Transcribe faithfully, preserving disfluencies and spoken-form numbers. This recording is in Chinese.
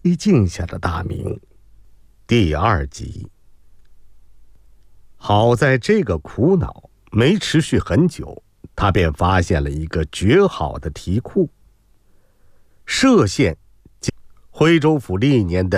静下的大明第二集。好在这个苦恼没持续很久，他便发现了一个绝好的题库。歙县，徽州府历年的